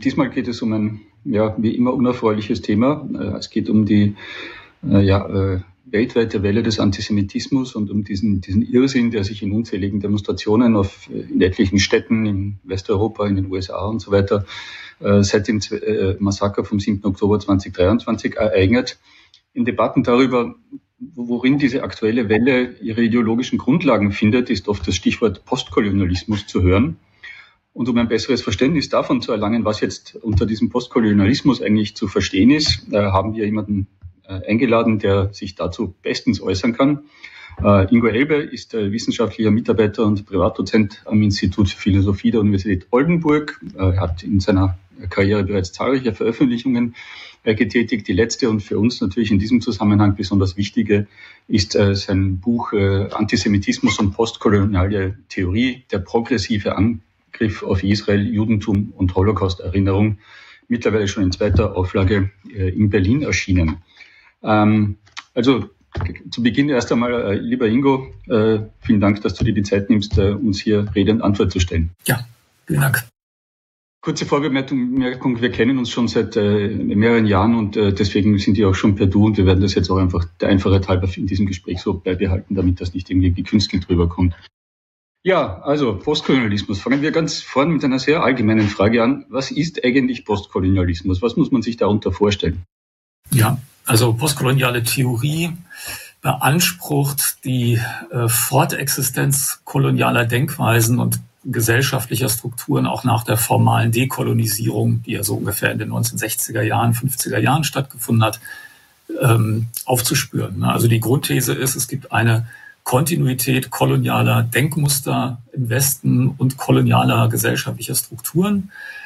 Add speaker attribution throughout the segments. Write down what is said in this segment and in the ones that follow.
Speaker 1: Diesmal geht es um ein, wie immer unerfreuliches Thema. Es geht um die weltweite Welle des Antisemitismus und um diesen Irrsinn, der sich in unzähligen Demonstrationen in etlichen Städten in Westeuropa, in den USA und so weiter seit dem Massaker vom 7. Oktober 2023 ereignet. In Debatten darüber, worin diese aktuelle Welle ihre ideologischen Grundlagen findet, ist oft das Stichwort Postkolonialismus zu hören. Und um ein besseres Verständnis davon zu erlangen, was jetzt unter diesem Postkolonialismus eigentlich zu verstehen ist, haben wir jemanden eingeladen, der sich dazu bestens äußern kann. Ingo Elbe ist wissenschaftlicher Mitarbeiter und Privatdozent am Institut für Philosophie der Universität Oldenburg. Er hat in seiner Karriere bereits zahlreiche Veröffentlichungen getätigt. Die letzte und für uns natürlich in diesem Zusammenhang besonders wichtige ist sein Buch Antisemitismus und postkoloniale Theorie, der progressive Angriff auf Israel, Judentum und Holocaust-Erinnerung, mittlerweile schon in zweiter Auflage in Berlin erschienen. Also zu Beginn erst einmal, lieber Ingo, vielen Dank, dass du dir die Zeit nimmst, uns hier Rede und Antwort zu stellen.
Speaker 2: Ja, vielen Dank.
Speaker 1: Kurze Vorbemerkung, wir kennen uns schon seit mehreren Jahren und deswegen sind wir auch schon per Du und wir werden das jetzt auch einfach der Einfachheit halber in diesem Gespräch so beibehalten, damit das nicht irgendwie gekünstelt rüberkommt. Ja, also Postkolonialismus. Fangen wir ganz vorn mit einer sehr allgemeinen Frage an. Was ist eigentlich Postkolonialismus? Was muss man sich darunter vorstellen?
Speaker 2: Ja, also postkoloniale Theorie beansprucht die Fortexistenz kolonialer Denkweisen und gesellschaftlicher Strukturen auch nach der formalen Dekolonisierung, die ja so ungefähr in den 1960er Jahren, 50er Jahren stattgefunden hat, aufzuspüren. Also die Grundthese ist, es gibt eine Kontinuität kolonialer Denkmuster im Westen und kolonialer gesellschaftlicher Strukturen.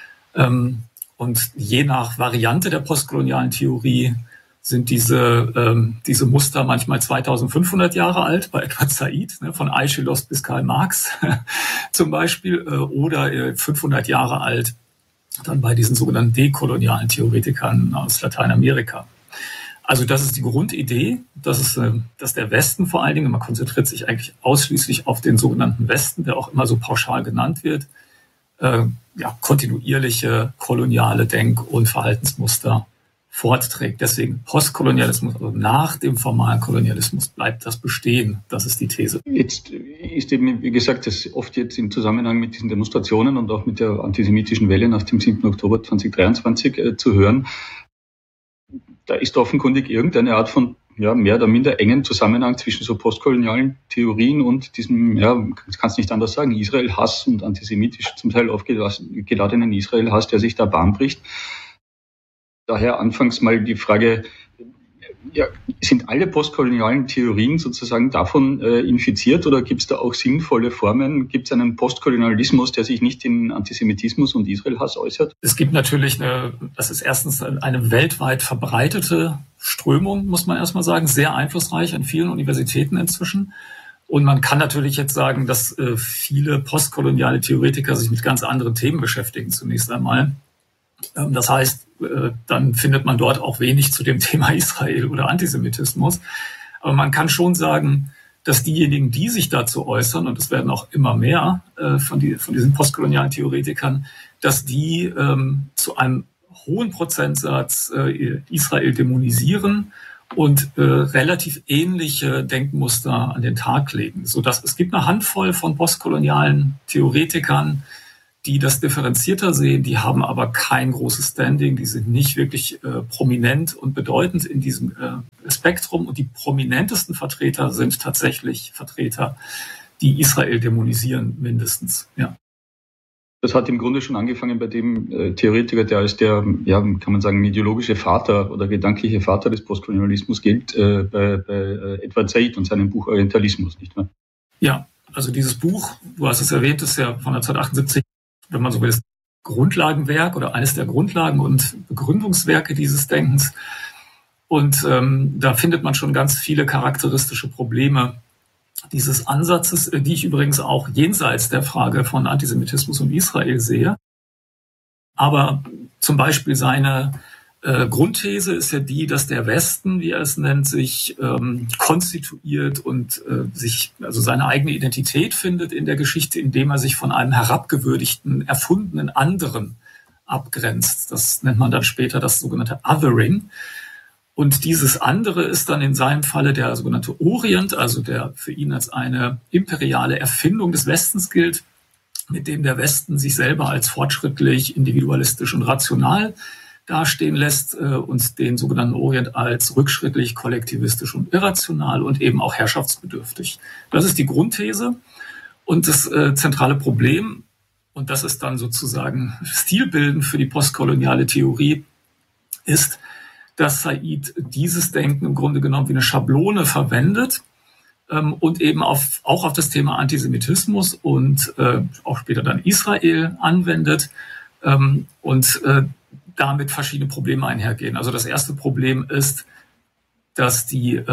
Speaker 2: Und je nach Variante der postkolonialen Theorie sind diese Muster manchmal 2500 Jahre alt, bei Edward Said, von Aeschylus bis Karl Marx zum Beispiel, oder 500 Jahre alt dann bei diesen sogenannten dekolonialen Theoretikern aus Lateinamerika. Also das ist die Grundidee, dass der Westen vor allen Dingen, man konzentriert sich eigentlich ausschließlich auf den sogenannten Westen, der auch immer so pauschal genannt wird, kontinuierliche koloniale Denk- und Verhaltensmuster fortträgt. Deswegen Postkolonialismus, also nach dem formalen Kolonialismus bleibt das bestehen. Das ist die These.
Speaker 1: Jetzt ist eben, wie gesagt, das oft jetzt im Zusammenhang mit diesen Demonstrationen und auch mit der antisemitischen Welle nach dem 7. Oktober 2023 zu hören. Da ist offenkundig irgendeine Art von mehr oder minder engen Zusammenhang zwischen so postkolonialen Theorien und diesem, kannst nicht anders sagen, Israel-Hass und antisemitisch zum Teil aufgeladenen Israel-Hass, der sich da Bahn bricht. Daher anfangs mal die Frage, sind alle postkolonialen Theorien sozusagen davon infiziert oder gibt es da auch sinnvolle Formen? Gibt es einen Postkolonialismus, der sich nicht in Antisemitismus und Israel-Hass äußert?
Speaker 2: Es gibt natürlich das ist erstens eine weltweit verbreitete Strömung, muss man erstmal sagen, sehr einflussreich an vielen Universitäten inzwischen. Und man kann natürlich jetzt sagen, dass viele postkoloniale Theoretiker sich mit ganz anderen Themen beschäftigen zunächst einmal. Das heißt, dann findet man dort auch wenig zu dem Thema Israel oder Antisemitismus. Aber man kann schon sagen, dass diejenigen, die sich dazu äußern, und es werden auch immer mehr von diesen postkolonialen Theoretikern, dass die zu einem hohen Prozentsatz Israel dämonisieren und relativ ähnliche Denkmuster an den Tag legen. Sodass es gibt eine Handvoll von postkolonialen Theoretikern, die das differenzierter sehen, die haben aber kein großes Standing, die sind nicht wirklich prominent und bedeutend in diesem Spektrum. Und die prominentesten Vertreter sind tatsächlich Vertreter, die Israel dämonisieren, mindestens. Ja.
Speaker 1: Das hat im Grunde schon angefangen bei dem Theoretiker, der als der, kann man sagen, ideologische Vater oder gedankliche Vater des Postkolonialismus gilt, bei Edward Said und seinem Buch Orientalismus, nicht wahr?
Speaker 2: Ja, also dieses Buch, du hast es erwähnt, ist ja von 1978, wenn man so will, das Grundlagenwerk oder eines der Grundlagen und Begründungswerke dieses Denkens. Und da findet man schon ganz viele charakteristische Probleme dieses Ansatzes, die ich übrigens auch jenseits der Frage von Antisemitismus und Israel sehe. Aber zum Beispiel seine Grundthese ist ja die, dass der Westen, wie er es nennt, sich konstituiert und also seine eigene Identität findet in der Geschichte, indem er sich von einem herabgewürdigten, erfundenen anderen abgrenzt. Das nennt man dann später das sogenannte Othering. Und dieses andere ist dann in seinem Falle der sogenannte Orient, also der für ihn als eine imperiale Erfindung des Westens gilt, mit dem der Westen sich selber als fortschrittlich, individualistisch und rational dastehen lässt und den sogenannten Orient als rückschrittlich, kollektivistisch und irrational und eben auch herrschaftsbedürftig. Das ist die Grundthese und das zentrale Problem, und das ist dann sozusagen stilbildend für die postkoloniale Theorie, ist, dass Said dieses Denken im Grunde genommen wie eine Schablone verwendet und eben auch auf das Thema Antisemitismus und auch später dann Israel anwendet und damit verschiedene Probleme einhergehen. Also das erste Problem ist, dass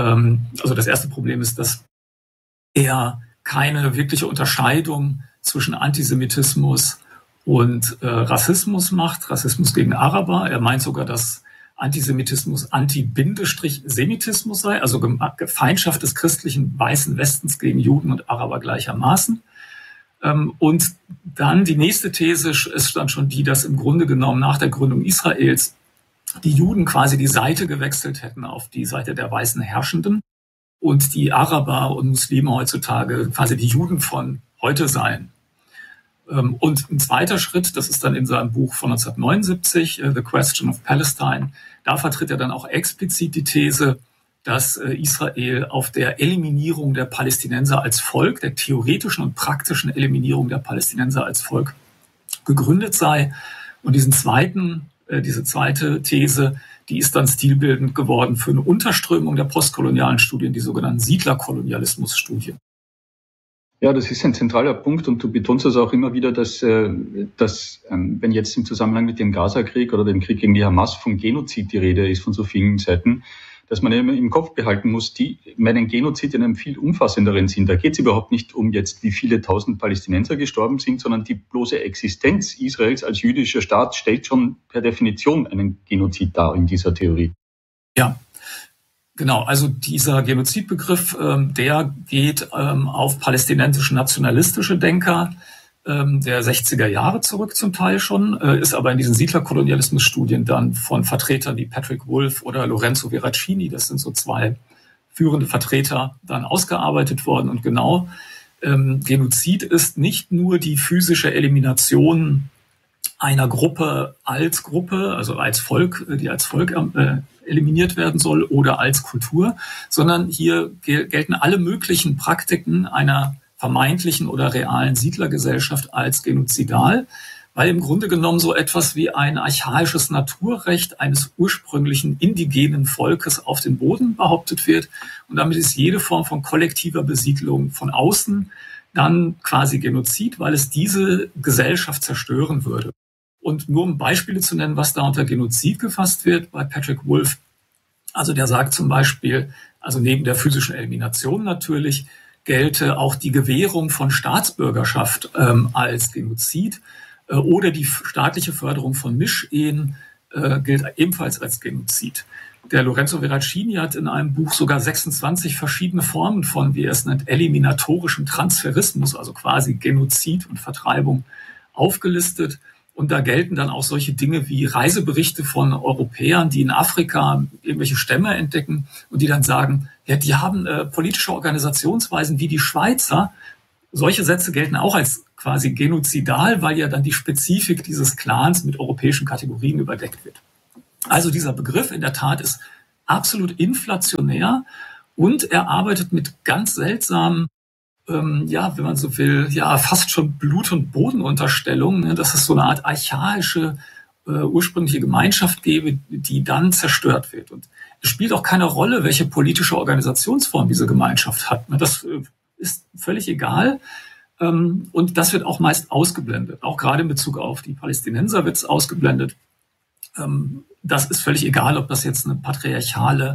Speaker 2: er keine wirkliche Unterscheidung zwischen Antisemitismus und Rassismus macht, Rassismus gegen Araber. Er meint sogar, dass Antisemitismus Anti-Semitismus sei, also Feindschaft des christlichen weißen Westens gegen Juden und Araber gleichermaßen. Und dann die nächste These ist dann schon die, dass im Grunde genommen nach der Gründung Israels die Juden quasi die Seite gewechselt hätten auf die Seite der weißen Herrschenden und die Araber und Muslime heutzutage quasi die Juden von heute seien. Und ein zweiter Schritt, das ist dann in seinem Buch von 1979, The Question of Palestine, da vertritt er dann auch explizit die These, dass Israel auf der Eliminierung der Palästinenser als Volk, der theoretischen und praktischen Eliminierung der Palästinenser als Volk gegründet sei. Und diese zweite These, die ist dann stilbildend geworden für eine Unterströmung der postkolonialen Studien, die sogenannten Siedlerkolonialismus-Studien.
Speaker 1: Ja, das ist ein zentraler Punkt und du betonst das auch immer wieder, dass wenn jetzt im Zusammenhang mit dem Gaza-Krieg oder dem Krieg gegen die Hamas vom Genozid die Rede ist von so vielen Seiten, dass man immer im Kopf behalten muss, einen Genozid in einem viel umfassenderen Sinn. Da geht es überhaupt nicht um jetzt, wie viele tausend Palästinenser gestorben sind, sondern die bloße Existenz Israels als jüdischer Staat stellt schon per Definition einen Genozid dar in dieser Theorie.
Speaker 2: Ja. Genau, also dieser Genozidbegriff, der geht auf palästinensische nationalistische Denker der 60er Jahre zurück zum Teil schon, ist aber in diesen Siedlerkolonialismus-Studien dann von Vertretern wie Patrick Wolf oder Lorenzo Veracini, das sind so zwei führende Vertreter, dann ausgearbeitet worden. Und genau, Genozid ist nicht nur die physische Elimination einer Gruppe, also als Volk, die als Volk eliminiert werden soll oder als Kultur, sondern hier gelten alle möglichen Praktiken einer vermeintlichen oder realen Siedlergesellschaft als genozidal, weil im Grunde genommen so etwas wie ein archaisches Naturrecht eines ursprünglichen indigenen Volkes auf den Boden behauptet wird. Und damit ist jede Form von kollektiver Besiedlung von außen dann quasi Genozid, weil es diese Gesellschaft zerstören würde. Und nur um Beispiele zu nennen, was da unter Genozid gefasst wird, bei Patrick Wolf, also der sagt zum Beispiel, also neben der physischen Elimination natürlich, gelte auch die Gewährung von Staatsbürgerschaft als Genozid oder die staatliche Förderung von Mischehen gilt ebenfalls als Genozid. Der Lorenzo Veracini hat in einem Buch sogar 26 verschiedene Formen von, wie er es nennt, eliminatorischem Transferismus, also quasi Genozid und Vertreibung, aufgelistet. Und da gelten dann auch solche Dinge wie Reiseberichte von Europäern, die in Afrika irgendwelche Stämme entdecken und die dann sagen, ja, die haben politische Organisationsweisen wie die Schweizer. Solche Sätze gelten auch als quasi genozidal, weil ja dann die Spezifik dieses Clans mit europäischen Kategorien überdeckt wird. Also dieser Begriff in der Tat ist absolut inflationär und er arbeitet mit ganz seltsamen, wenn man so will, fast schon Blut- und Bodenunterstellungen, dass es so eine Art archaische, ursprüngliche Gemeinschaft gäbe, die dann zerstört wird. Und es spielt auch keine Rolle, welche politische Organisationsform diese Gemeinschaft hat. Das ist völlig egal. Und das wird auch meist ausgeblendet. Auch gerade in Bezug auf die Palästinenser wird es ausgeblendet. Das ist völlig egal, ob das jetzt eine patriarchale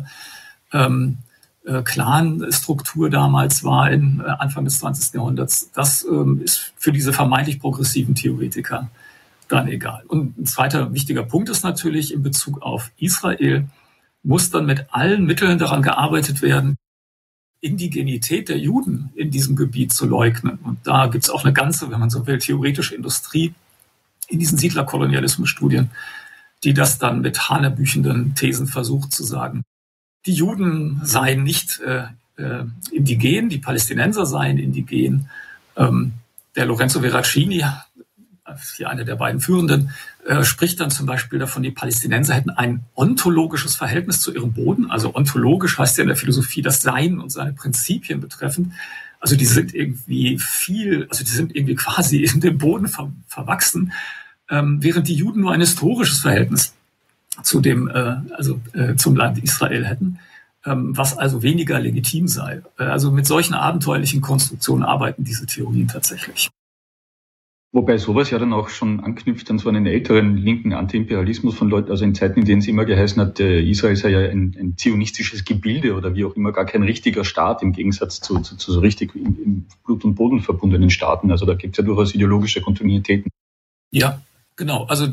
Speaker 2: Clan-Struktur damals war, Anfang des 20. Jahrhunderts. Das ist für diese vermeintlich progressiven Theoretiker dann egal. Und ein zweiter wichtiger Punkt ist natürlich, in Bezug auf Israel muss dann mit allen Mitteln daran gearbeitet werden, Indigenität der Juden in diesem Gebiet zu leugnen. Und da gibt es auch eine ganze, wenn man so will, theoretische Industrie, in diesen Siedlerkolonialismusstudien, die das dann mit hanebüchenden Thesen versucht zu sagen. Die Juden seien nicht indigen, die Palästinenser seien indigen. Der Lorenzo Veracini, hier einer der beiden Führenden, spricht dann zum Beispiel davon, die Palästinenser hätten ein ontologisches Verhältnis zu ihrem Boden. Also ontologisch heißt ja in der Philosophie das Sein und seine Prinzipien betreffend. Also die sind irgendwie die sind irgendwie quasi in den Boden verwachsen, während die Juden nur ein historisches Verhältnis zu zum Land Israel hätten, was also weniger legitim sei. Also mit solchen abenteuerlichen Konstruktionen arbeiten diese Theorien tatsächlich.
Speaker 1: Wobei sowas ja dann auch schon anknüpft an so einen älteren linken Antiimperialismus von Leuten, also in Zeiten, in denen es immer geheißen hat, Israel sei ja ein zionistisches Gebilde oder wie auch immer, gar kein richtiger Staat im Gegensatz zu so richtig im Blut und Boden verbundenen Staaten. Also da gibt es ja durchaus ideologische Kontinuitäten.
Speaker 2: Ja, genau. Also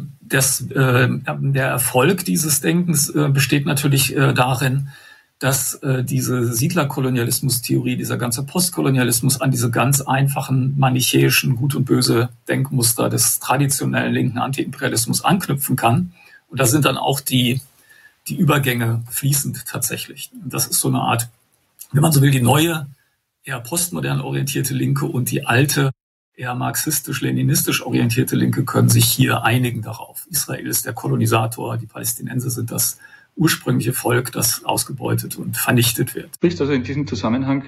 Speaker 2: der Erfolg dieses Denkens besteht natürlich darin, dass diese Siedlerkolonialismus-Theorie, dieser ganze Postkolonialismus an diese ganz einfachen manichäischen Gut- und Böse-Denkmuster des traditionellen linken Antiimperialismus anknüpfen kann. Und da sind dann auch die Übergänge fließend tatsächlich. Das ist so eine Art, wenn man so will, die neue, eher postmodern orientierte Linke und die alte, eher marxistisch-leninistisch orientierte Linke können sich hier einigen darauf. Israel ist der Kolonisator, die Palästinenser sind das ursprüngliche Volk, das ausgebeutet und vernichtet wird.
Speaker 1: Spricht also in diesem Zusammenhang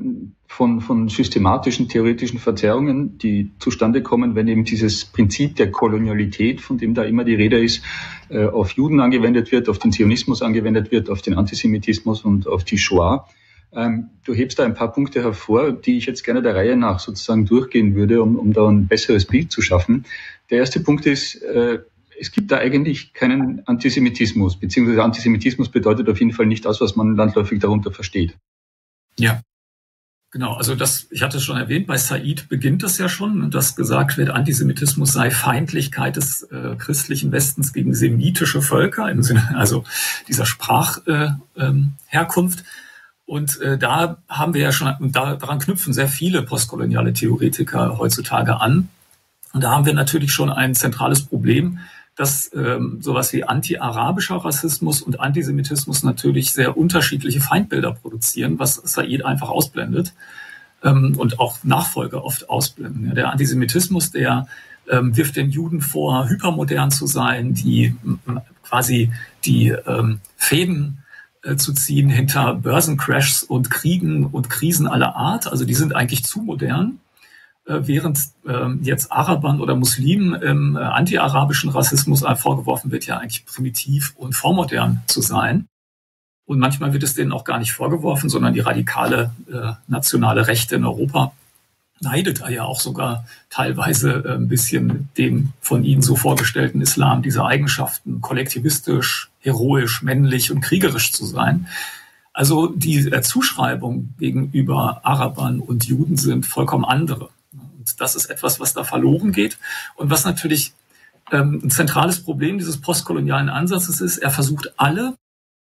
Speaker 1: von systematischen, theoretischen Verzerrungen, die zustande kommen, wenn eben dieses Prinzip der Kolonialität, von dem da immer die Rede ist, auf Juden angewendet wird, auf den Zionismus angewendet wird, auf den Antisemitismus und auf die Shoah. Du hebst da ein paar Punkte hervor, die ich jetzt gerne der Reihe nach sozusagen durchgehen würde, um da ein besseres Bild zu schaffen. Der erste Punkt ist, es gibt da eigentlich keinen Antisemitismus, beziehungsweise Antisemitismus bedeutet auf jeden Fall nicht das, was man landläufig darunter versteht.
Speaker 2: Ja, genau. Also ich hatte es schon erwähnt, bei Said beginnt es ja schon, dass gesagt wird, Antisemitismus sei Feindlichkeit des christlichen Westens gegen semitische Völker, im Sinne also dieser Sprachherkunft. Und da haben wir ja schon, daran knüpfen sehr viele postkoloniale Theoretiker heutzutage an. Und da haben wir natürlich schon ein zentrales Problem, dass sowas wie anti-arabischer Rassismus und Antisemitismus natürlich sehr unterschiedliche Feindbilder produzieren, was Said einfach ausblendet und auch Nachfolger oft ausblenden. Ja, der Antisemitismus, der wirft den Juden vor, hypermodern zu sein, die quasi die Fäden zu ziehen hinter Börsencrashs und Kriegen und Krisen aller Art. Also die sind eigentlich zu modern. Während jetzt Arabern oder Muslimen im anti-arabischen Rassismus vorgeworfen wird, ja eigentlich primitiv und vormodern zu sein. Und manchmal wird es denen auch gar nicht vorgeworfen, sondern die radikale nationale Rechte in Europa neidet ja auch sogar teilweise ein bisschen dem von ihnen so vorgestellten Islam, diese Eigenschaften, kollektivistisch, heroisch, männlich und kriegerisch zu sein. Also die Zuschreibung gegenüber Arabern und Juden sind vollkommen andere. Und das ist etwas, was da verloren geht und was natürlich ein zentrales Problem dieses postkolonialen Ansatzes ist. Er versucht, alle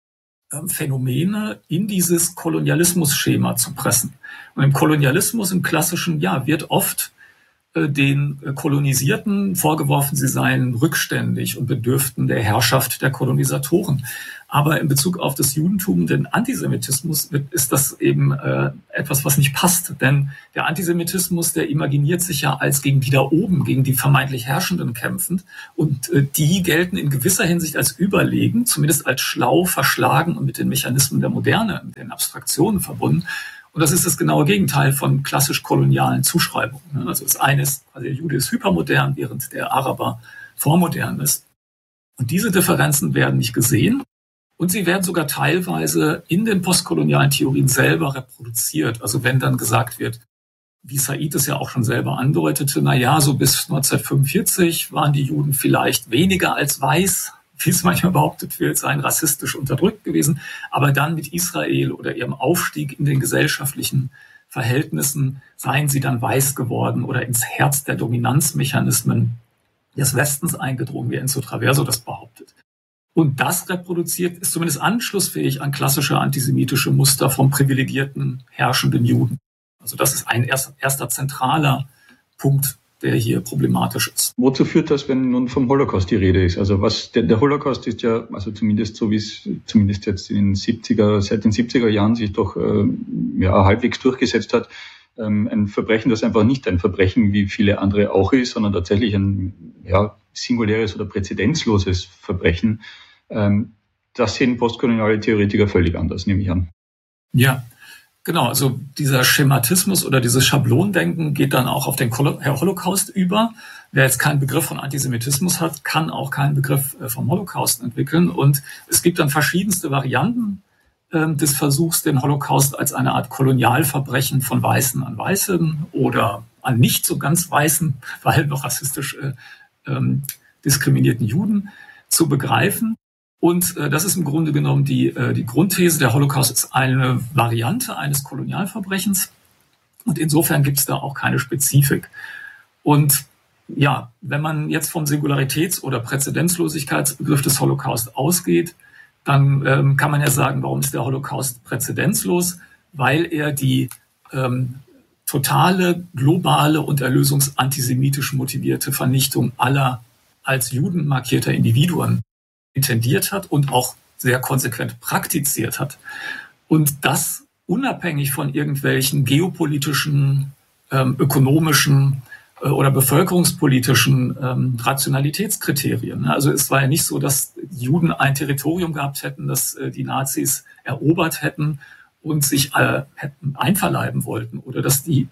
Speaker 2: Phänomene in dieses Kolonialismus-Schema zu pressen. Und im Kolonialismus, im klassischen, wird oft den Kolonisierten vorgeworfen, sie seien rückständig und bedürften der Herrschaft der Kolonisatoren. Aber in Bezug auf das Judentum, den Antisemitismus, ist das eben etwas, was nicht passt. Denn der Antisemitismus, der imaginiert sich ja als gegen die da oben, gegen die vermeintlich Herrschenden kämpfend. Und die gelten in gewisser Hinsicht als überlegen, zumindest als schlau, verschlagen und mit den Mechanismen der Moderne, mit den Abstraktionen verbunden. Und das ist das genaue Gegenteil von klassisch-kolonialen Zuschreibungen. Also das eine ist, also der Jude ist hypermodern, während der Araber vormodern ist. Und diese Differenzen werden nicht gesehen. Und sie werden sogar teilweise in den postkolonialen Theorien selber reproduziert. Also wenn dann gesagt wird, wie Said es ja auch schon selber andeutete, so bis 1945 waren die Juden vielleicht weniger als weiß, wie es manchmal behauptet wird, seien rassistisch unterdrückt gewesen. Aber dann mit Israel oder ihrem Aufstieg in den gesellschaftlichen Verhältnissen seien sie dann weiß geworden oder ins Herz der Dominanzmechanismen des Westens eingedrungen, wie Enzo Traverso das behauptet. Und das reproduziert, ist zumindest anschlussfähig an klassische antisemitische Muster vom privilegierten, herrschenden Juden. Also das ist ein erster zentraler Punkt
Speaker 1: der hier problematisch ist. Wozu führt das, wenn nun vom Holocaust die Rede ist? Also der Holocaust ist ja, also zumindest so wie es zumindest jetzt seit den 70er Jahren sich doch halbwegs durchgesetzt hat, ein Verbrechen, das einfach nicht ein Verbrechen wie viele andere auch ist, sondern tatsächlich ein singuläres oder präzedenzloses Verbrechen. Das sehen postkoloniale Theoretiker völlig anders, nehme ich an. Ja. Genau, also dieser Schematismus oder dieses Schablondenken geht dann auch auf den Holocaust über. Wer jetzt keinen Begriff von Antisemitismus hat, kann auch keinen Begriff vom Holocaust entwickeln. Und es gibt dann verschiedenste Varianten des Versuchs, den Holocaust als eine Art Kolonialverbrechen von Weißen an Weißen oder an nicht so ganz Weißen, weil noch rassistisch diskriminierten Juden zu begreifen. Und das ist im Grunde genommen die Grundthese. Der Holocaust ist eine Variante eines Kolonialverbrechens. Und insofern gibt es da auch keine Spezifik. Und ja, wenn man jetzt vom Singularitäts- oder Präzedenzlosigkeitsbegriff des Holocaust ausgeht, dann kann man ja sagen, warum ist der Holocaust präzedenzlos? Weil er die totale, globale und erlösungsantisemitisch motivierte Vernichtung aller als Juden markierter Individuen intendiert hat und auch sehr konsequent praktiziert hat. Und das unabhängig von irgendwelchen geopolitischen, ökonomischen oder bevölkerungspolitischen Rationalitätskriterien. Also es war ja nicht so, dass Juden ein Territorium gehabt hätten, das die Nazis erobert hätten und sich hätten einverleiben wollten oder dass die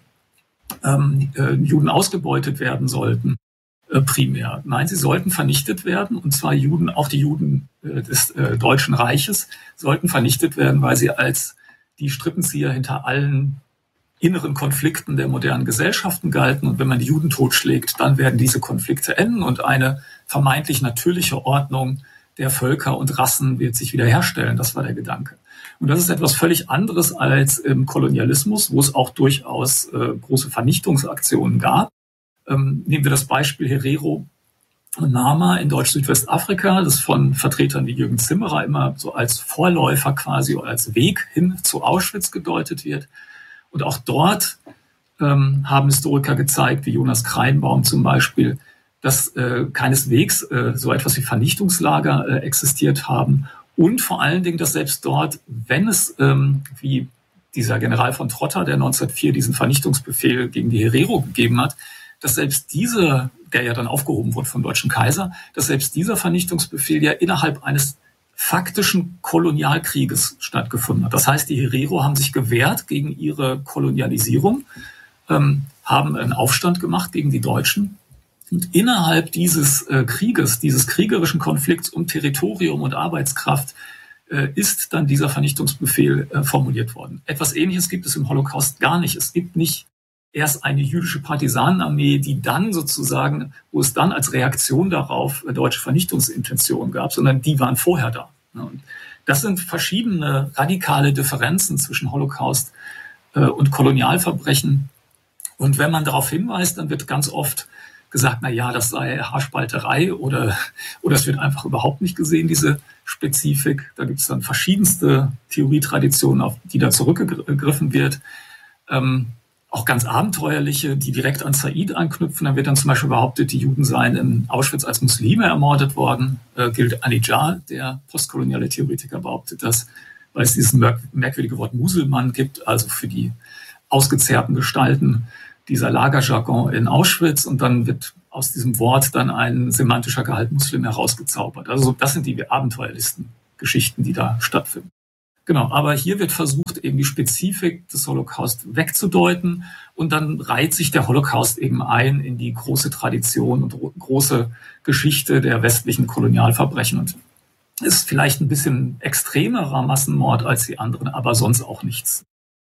Speaker 1: Juden ausgebeutet werden sollten. Primär. Nein, sie sollten vernichtet werden, und zwar Juden, auch die Juden des Deutschen Reiches, sollten vernichtet werden, weil sie als die Strippenzieher hinter allen inneren Konflikten der modernen Gesellschaften galten. Und wenn man die Juden totschlägt, dann werden diese Konflikte enden und eine vermeintlich natürliche Ordnung der Völker und Rassen wird sich wiederherstellen. Das war der Gedanke. Und das ist etwas völlig anderes als im Kolonialismus, wo es auch durchaus große Vernichtungsaktionen gab. Nehmen wir das Beispiel Herero und Nama in Deutsch-Südwestafrika, das von Vertretern wie Jürgen Zimmerer immer so als Vorläufer quasi oder als Weg hin zu Auschwitz gedeutet wird. Und auch dort haben Historiker gezeigt, wie Jonas Kreinbaum zum Beispiel, dass keineswegs so etwas wie Vernichtungslager existiert haben. Und vor allen Dingen, dass selbst dort, wenn es wie dieser General von Trotta, der 1904 diesen Vernichtungsbefehl gegen die Herero gegeben hat, dass selbst dieser, der ja dann aufgehoben wurde vom deutschen Kaiser, dass selbst dieser Vernichtungsbefehl ja innerhalb eines faktischen Kolonialkrieges stattgefunden hat. Das heißt, die Herero haben sich gewehrt gegen ihre Kolonialisierung, haben einen Aufstand gemacht gegen die Deutschen. Und innerhalb dieses Krieges, dieses kriegerischen Konflikts um Territorium und Arbeitskraft, ist dann dieser Vernichtungsbefehl formuliert worden. Etwas Ähnliches gibt es im Holocaust gar nicht. Es gibt nicht erst eine jüdische Partisanenarmee, die dann sozusagen, wo es dann als Reaktion darauf deutsche Vernichtungsintentionen gab, sondern die waren vorher da. Und das sind verschiedene radikale Differenzen zwischen Holocaust und Kolonialverbrechen. Und wenn man darauf hinweist, dann wird ganz oft gesagt, na ja, das sei Haarspalterei oder es wird einfach überhaupt nicht gesehen, diese Spezifik. Da gibt es dann verschiedenste Theorietraditionen, auf die da zurückgegriffen wird. Auch ganz abenteuerliche, die direkt an Said anknüpfen. Da wird dann zum Beispiel behauptet, die Juden seien in Auschwitz als Muslime ermordet worden. Gilt Anijar, der postkoloniale Theoretiker, behauptet das, weil es dieses merkwürdige Wort Muselmann gibt, also für die ausgezehrten Gestalten dieser Lagerjargon in Auschwitz. Und dann wird aus diesem Wort dann ein semantischer Gehalt Muslim herausgezaubert. Also das sind die abenteuerlichsten Geschichten, die da stattfinden. Genau, aber hier wird versucht, eben die Spezifik des Holocaust wegzudeuten, und dann reiht sich der Holocaust eben ein in die große Tradition und große Geschichte der westlichen Kolonialverbrechen und ist vielleicht ein bisschen extremerer Massenmord als die anderen, aber sonst auch nichts.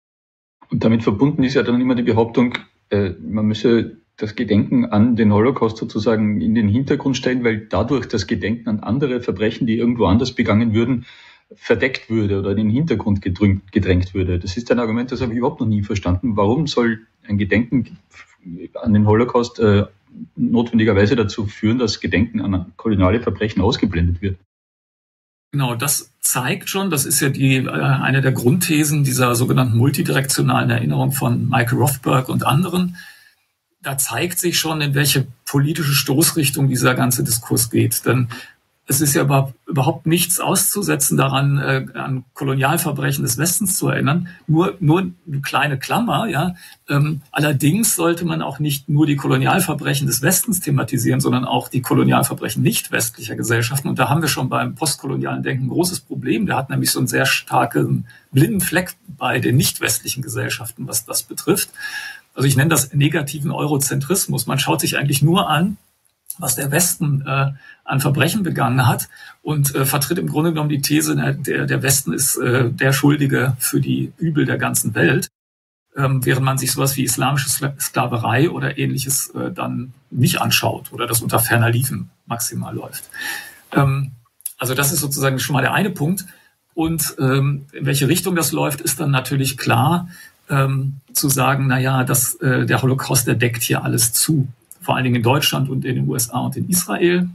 Speaker 1: Und damit verbunden ist ja dann immer die Behauptung, man müsse das Gedenken an den Holocaust sozusagen in den Hintergrund stellen, weil dadurch das Gedenken an andere Verbrechen, die irgendwo anders begangen würden, verdeckt würde oder in den Hintergrund gedrängt würde. Das ist ein Argument, das habe ich überhaupt noch nie verstanden. Warum soll ein Gedenken an den Holocaust notwendigerweise dazu führen, dass Gedenken an koloniale Verbrechen ausgeblendet wird? Genau, das zeigt schon, das ist ja eine der Grundthesen dieser sogenannten multidirektionalen Erinnerung von Michael Rothberg und anderen,
Speaker 2: da zeigt sich schon, in welche politische Stoßrichtung dieser ganze Diskurs geht. Denn es ist ja überhaupt nichts auszusetzen daran, an Kolonialverbrechen des Westens zu erinnern. Nur eine kleine Klammer, ja. Allerdings sollte man auch nicht nur die Kolonialverbrechen des Westens thematisieren, sondern auch die Kolonialverbrechen nicht westlicher Gesellschaften. Und da haben wir schon beim postkolonialen Denken ein großes Problem. Der hat nämlich so einen sehr starken blinden Fleck bei den nicht westlichen Gesellschaften, was das betrifft. Also ich nenne das negativen Eurozentrismus. Man schaut sich eigentlich nur an, was der Westen an Verbrechen begangen hat und vertritt im Grunde genommen die These, der Westen ist der Schuldige für die Übel der ganzen Welt, während man sich sowas wie islamische Sklaverei oder Ähnliches dann nicht anschaut oder das unter ferner Liefen maximal läuft. Also das ist sozusagen schon mal der eine Punkt. Und in welche Richtung das läuft, ist dann natürlich klar, zu sagen, naja, der Holocaust, der deckt hier alles zu. Vor allen Dingen in Deutschland und in den USA und in Israel.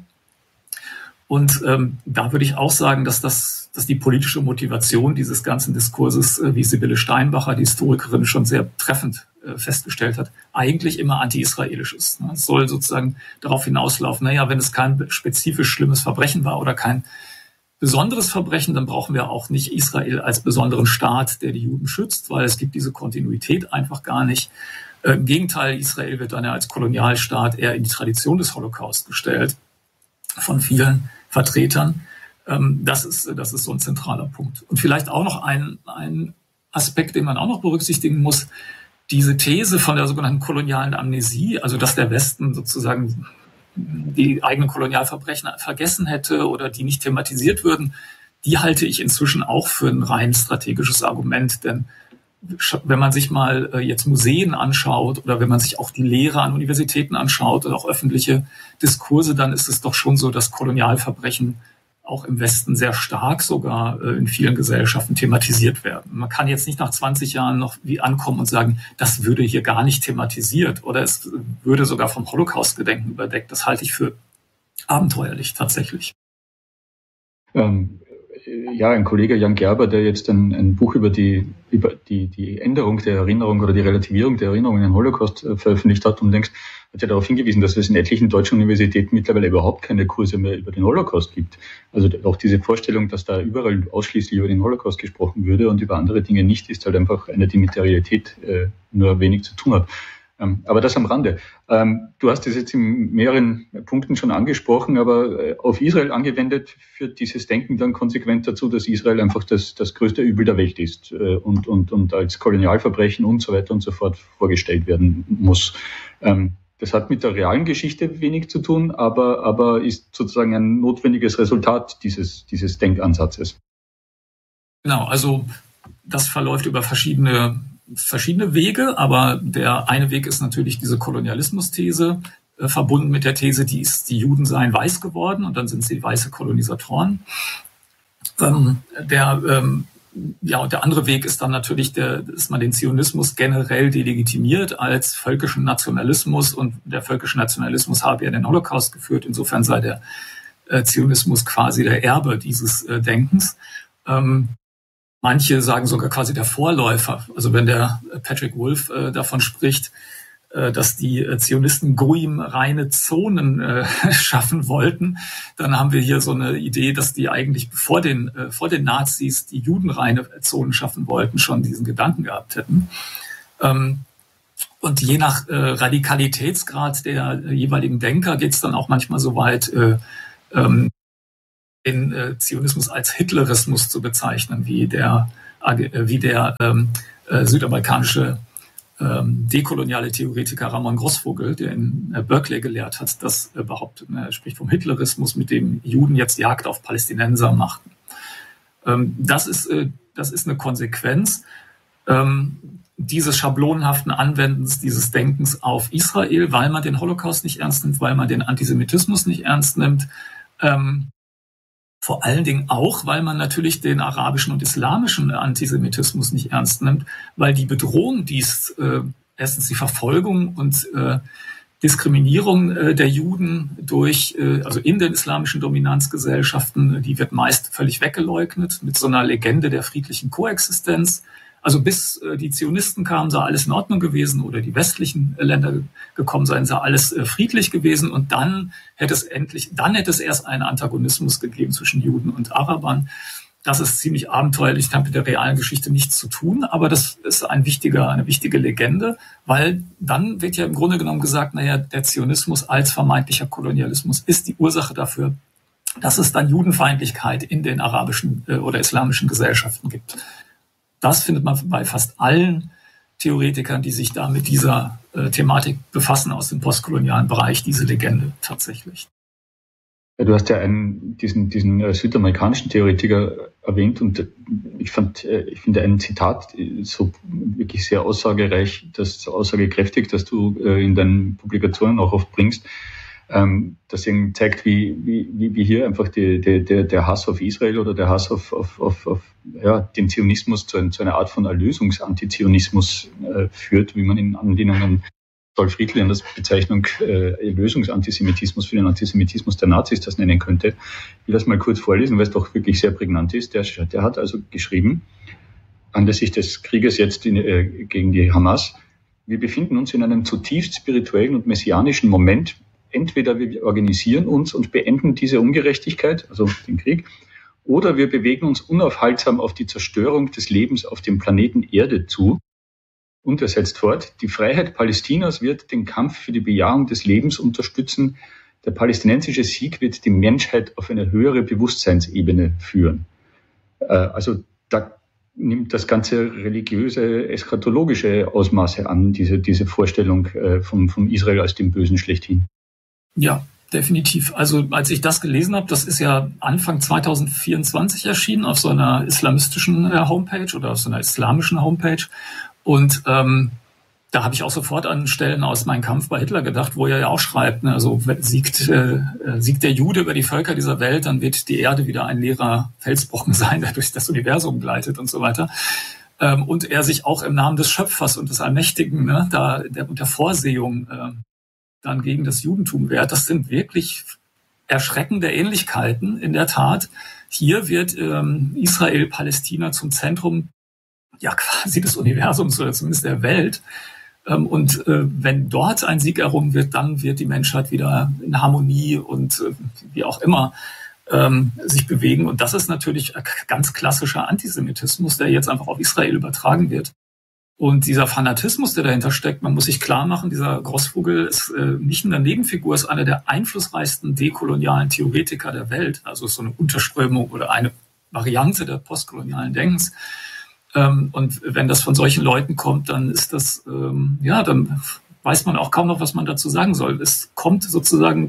Speaker 2: Und da würde ich auch sagen, dass die politische Motivation dieses ganzen Diskurses, wie Sibylle Steinbacher, die Historikerin, schon sehr treffend festgestellt hat, eigentlich immer anti-israelisch ist. Es soll sozusagen darauf hinauslaufen, naja, wenn es kein spezifisch schlimmes Verbrechen war oder kein besonderes Verbrechen, dann brauchen wir auch nicht Israel als besonderen Staat, der die Juden schützt, weil es gibt diese Kontinuität einfach gar nicht. Im Gegenteil, Israel wird dann ja als Kolonialstaat eher in die Tradition des Holocaust gestellt von vielen Vertretern. Das ist so ein zentraler Punkt. Und vielleicht auch noch ein Aspekt, den man auch noch berücksichtigen muss, diese These von der sogenannten kolonialen Amnesie, also dass der Westen sozusagen die eigenen Kolonialverbrechen vergessen hätte oder die nicht thematisiert würden, die halte ich inzwischen auch für ein rein strategisches Argument. Denn wenn man sich mal jetzt Museen anschaut oder wenn man sich auch die Lehre an Universitäten anschaut oder auch öffentliche Diskurse, dann ist es doch schon so, dass Kolonialverbrechen auch im Westen sehr stark sogar in vielen Gesellschaften thematisiert werden. Man kann jetzt nicht nach 20 Jahren noch wie ankommen und sagen, das würde hier gar nicht thematisiert oder es würde sogar vom Holocaust-Gedenken überdeckt. Das halte ich für abenteuerlich tatsächlich.
Speaker 1: Ja, ein Kollege Jan Gerber, der jetzt ein Buch über die Änderung der Erinnerung oder die Relativierung der Erinnerung an den Holocaust veröffentlicht hat und längst hat ja darauf hingewiesen, dass es in etlichen deutschen Universitäten mittlerweile überhaupt keine Kurse mehr über den Holocaust gibt. Also auch diese Vorstellung, dass da überall ausschließlich über den Holocaust gesprochen würde und über andere Dinge nicht, ist halt einfach eine, die mit der Realität nur wenig zu tun hat. Aber das am Rande. Du hast das jetzt in mehreren Punkten schon angesprochen, aber auf Israel angewendet führt dieses Denken dann konsequent dazu, dass Israel einfach das größte Übel der Welt ist und als Kolonialverbrechen und so weiter und so fort vorgestellt werden muss. Das hat mit der realen Geschichte wenig zu tun, aber ist sozusagen ein notwendiges Resultat dieses Denkansatzes.
Speaker 2: Genau, also das verläuft über verschiedene Wege, aber der eine Weg ist natürlich diese Kolonialismus-These, verbunden mit der These, die Juden seien weiß geworden und dann sind sie weiße Kolonisatoren. Der andere Weg ist dann natürlich, dass man den Zionismus generell delegitimiert als völkischen Nationalismus und der völkische Nationalismus habe ja den Holocaust geführt. Insofern sei der Zionismus quasi der Erbe dieses Denkens. Manche sagen sogar quasi der Vorläufer. Also wenn der Patrick Wolf davon spricht, dass die Zionisten Goyim reine Zonen schaffen wollten, dann haben wir hier so eine Idee, dass die eigentlich vor den Nazis die Juden reine Zonen schaffen wollten, schon diesen Gedanken gehabt hätten. Und je nach Radikalitätsgrad der jeweiligen Denker geht es dann auch manchmal so weit, den Zionismus als Hitlerismus zu bezeichnen, wie der südamerikanische dekoloniale Theoretiker Ramon Grossvogel, der in Berkeley gelehrt hat, das behauptet. Er spricht vom Hitlerismus, mit dem Juden jetzt Jagd auf Palästinenser machten. Das ist eine Konsequenz dieses schablonenhaften Anwendens dieses Denkens auf Israel, weil man den Holocaust nicht ernst nimmt, weil man den Antisemitismus nicht ernst nimmt. Vor allen Dingen auch, weil man natürlich den arabischen und islamischen Antisemitismus nicht ernst nimmt, weil die Bedrohung, die es erstens die Verfolgung und Diskriminierung der Juden also in den islamischen Dominanzgesellschaften, die wird meist völlig weggeleugnet mit so einer Legende der friedlichen Koexistenz. Also bis die Zionisten kamen, sei alles in Ordnung gewesen, oder die westlichen Länder gekommen seien, sei alles friedlich gewesen. Und dann hätte es erst einen Antagonismus gegeben zwischen Juden und Arabern. Das ist ziemlich abenteuerlich, hat mit der realen Geschichte nichts zu tun, aber das ist eine wichtige Legende, weil dann wird ja im Grunde genommen gesagt, naja, der Zionismus als vermeintlicher Kolonialismus ist die Ursache dafür, dass es dann Judenfeindlichkeit in den arabischen oder islamischen Gesellschaften gibt. Das findet man bei fast allen Theoretikern, die sich da mit dieser Thematik befassen aus dem postkolonialen Bereich, diese Legende tatsächlich.
Speaker 1: Ja, du hast ja diesen südamerikanischen Theoretiker erwähnt, und ich finde ein Zitat so wirklich sehr aussagekräftig, dass du in deinen Publikationen auch oft bringst, das eben zeigt, wie hier einfach der Hass auf Israel oder der Hass auf den Zionismus zu einer Art von Erlösungsantizionismus führt, wie man in Anlehnung an Adolf Friedl in der Bezeichnung Erlösungsantisemitismus für den Antisemitismus der Nazis das nennen könnte. Ich will das mal kurz vorlesen, weil es doch wirklich sehr prägnant ist. Der hat also geschrieben, anlässlich des Krieges jetzt gegen die Hamas: Wir befinden uns in einem zutiefst spirituellen und messianischen Moment. Entweder wir organisieren uns und beenden diese Ungerechtigkeit, also den Krieg, oder wir bewegen uns unaufhaltsam auf die Zerstörung des Lebens auf dem Planeten Erde zu. Und er setzt fort: Die Freiheit Palästinas wird den Kampf für die Bejahung des Lebens unterstützen. Der palästinensische Sieg wird die Menschheit auf eine höhere Bewusstseinsebene führen. Also da nimmt das ganze religiöse, eschatologische Ausmaße an, diese Vorstellung von Israel als dem Bösen schlechthin.
Speaker 2: Ja, definitiv. Also als ich das gelesen habe, das ist ja Anfang 2024 erschienen auf so einer islamistischen Homepage oder auf so einer islamischen Homepage. Und da habe ich auch sofort an Stellen aus Mein Kampf bei Hitler gedacht, wo er ja auch schreibt, ne, also siegt der Jude über die Völker dieser Welt, dann wird die Erde wieder ein leerer Felsbrocken sein, der durch das Universum gleitet und so weiter. Und er sich auch im Namen des Schöpfers und des Allmächtigen, ne, der Vorsehung dann gegen das Judentum wehrt. Das sind wirklich erschreckende Ähnlichkeiten. In der Tat, hier wird Israel, Palästina zum Zentrum ja quasi des Universums oder zumindest der Welt. Und wenn dort ein Sieg errungen wird, dann wird die Menschheit wieder in Harmonie und wie auch immer sich bewegen. Und das ist natürlich ganz klassischer Antisemitismus, der jetzt einfach auf Israel übertragen wird. Und dieser Fanatismus, der dahinter steckt, man muss sich klar machen, dieser Grossvogel ist nicht eine Nebenfigur, ist einer der einflussreichsten dekolonialen Theoretiker der Welt. Also ist so eine Unterströmung oder eine Variante der postkolonialen Denkens. Und wenn das von solchen Leuten kommt, dann ist das, dann weiß man auch kaum noch, was man dazu sagen soll. Es kommt sozusagen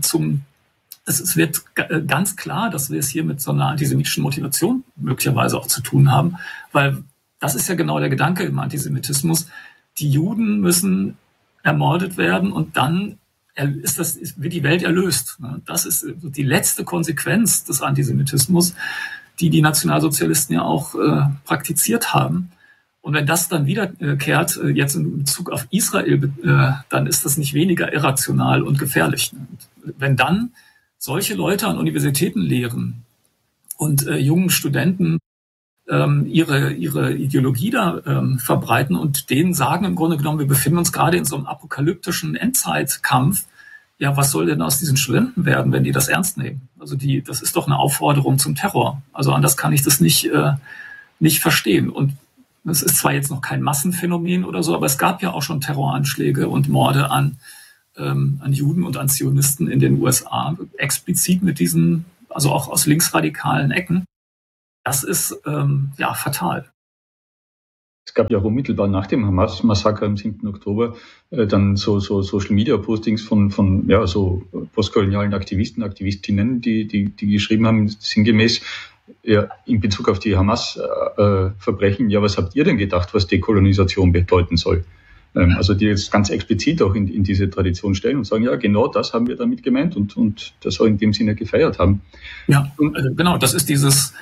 Speaker 2: es wird ganz klar, dass wir es hier mit so einer antisemitischen Motivation möglicherweise auch zu tun haben, weil das ist ja genau der Gedanke im Antisemitismus. Die Juden müssen ermordet werden und dann wird die Welt erlöst. Das ist die letzte Konsequenz des Antisemitismus, die Nationalsozialisten ja auch praktiziert haben. Und wenn das dann wiederkehrt, jetzt in Bezug auf Israel, dann ist das nicht weniger irrational und gefährlich. Und wenn dann solche Leute an Universitäten lehren und jungen Studenten ihre Ideologie da verbreiten und denen sagen im Grunde genommen, wir befinden uns gerade in so einem apokalyptischen Endzeitkampf, ja, was soll denn aus diesen Studenten werden, wenn die das ernst nehmen? Also das ist doch eine Aufforderung zum Terror. Also anders kann ich das nicht verstehen. Und es ist zwar jetzt noch kein Massenphänomen oder so, aber es gab ja auch schon Terroranschläge und Morde an Juden und an Zionisten in den USA, explizit mit diesen, also auch aus linksradikalen Ecken. Das ist fatal.
Speaker 1: Es gab ja auch unmittelbar nach dem Hamas-Massaker am 7. Oktober dann so Social-Media-Postings von so postkolonialen Aktivistinnen, die geschrieben haben, sinngemäß, ja, in Bezug auf die Hamas-Verbrechen, ja, was habt ihr denn gedacht, was Dekolonisation bedeuten soll? Also die jetzt ganz explizit auch in diese Tradition stellen und sagen, ja, genau das haben wir damit gemeint und das auch in dem Sinne gefeiert haben. Ja,
Speaker 2: genau, das ist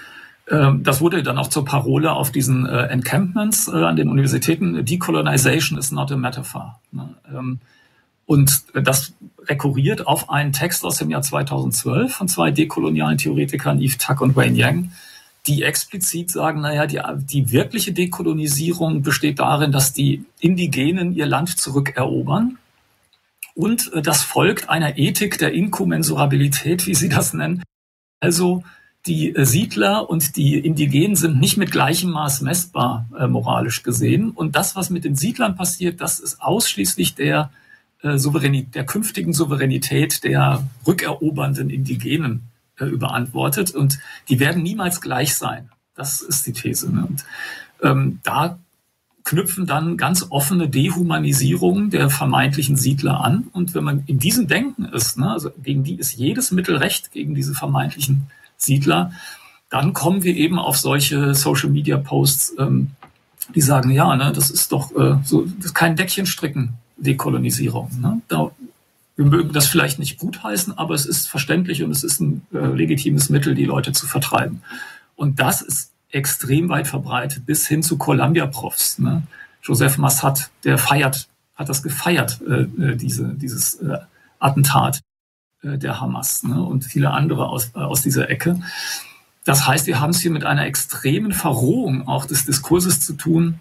Speaker 2: das wurde dann auch zur Parole auf diesen Encampments an den Universitäten. Decolonization is not a metaphor. Und das rekurriert auf einen Text aus dem Jahr 2012 von zwei dekolonialen Theoretikern, Yves Tuck und Wayne Yang, die explizit sagen, naja, die wirkliche Dekolonisierung besteht darin, dass die Indigenen ihr Land zurückerobern. Und das folgt einer Ethik der Inkommensurabilität, wie sie das nennen. Also die Siedler und die Indigenen sind nicht mit gleichem Maß messbar, moralisch gesehen. Und das, was mit den Siedlern passiert, das ist ausschließlich der künftigen Souveränität der rückerobernden Indigenen überantwortet. Und die werden niemals gleich sein. Das ist die These. Ne? Und da knüpfen dann ganz offene Dehumanisierungen der vermeintlichen Siedler an. Und wenn man in diesem Denken ist, ne, also gegen die ist jedes Mittel recht, gegen diese vermeintlichen Siedler, dann kommen wir eben auf solche Social-Media-Posts, die sagen, ja, ne, das ist doch das ist kein Deckchenstricken Dekolonisierung. Ne? Wir mögen das vielleicht nicht gutheißen, aber es ist verständlich und es ist ein legitimes Mittel, die Leute zu vertreiben. Und das ist extrem weit verbreitet, bis hin zu Columbia-Profs. Ne? Joseph Massad, hat das gefeiert, dieses Attentat der Hamas, ne? Und viele andere aus dieser Ecke. Das heißt, wir haben es hier mit einer extremen Verrohung auch des Diskurses zu tun.